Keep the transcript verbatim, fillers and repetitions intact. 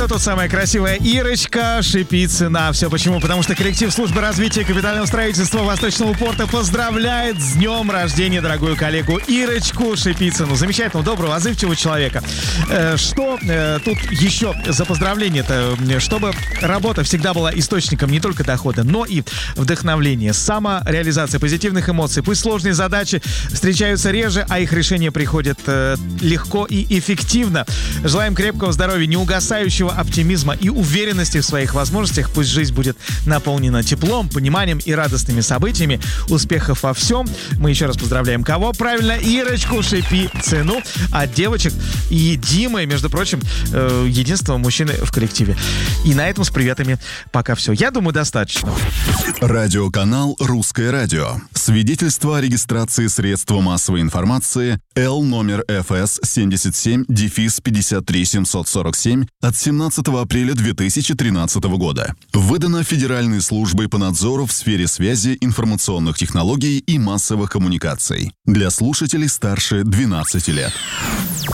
Это тот самая красивая Ирочка Шипицына. Все почему? Потому что коллектив службы развития капитального строительства Восточного порта поздравляет с днем рождения дорогую коллегу Ирочку Шипицыну. Замечательного, доброго, отзывчивого человека. Э, что э, тут еще за поздравление-то? Чтобы работа всегда была источником не только дохода, но и вдохновления. Самореализация позитивных эмоций. Пусть сложные задачи встречаются реже, а их решение приходит э, легко и эффективно. Желаем крепкого здоровья, неугасающего оптимизма и уверенности в своих возможностях. Пусть жизнь будет наполнена теплом, пониманием и радостными событиями. Успехов во всем. Мы еще раз поздравляем кого? Правильно, Ирочку Шипицыну. А девочек и Димы, между прочим, э, единственного мужчины в коллективе. И на этом с приветами пока все. Я думаю, достаточно. Радиоканал «Русское радио». Свидетельство о регистрации средства массовой информации Л номер эф эс семьдесят семь пятьдесят три семьсот сорок семь от семнадцатого апреля две тысячи тринадцатого года. Выдано Федеральной службой по надзору в сфере связи, информационных технологий и массовых коммуникаций. Для слушателей старше двенадцати лет.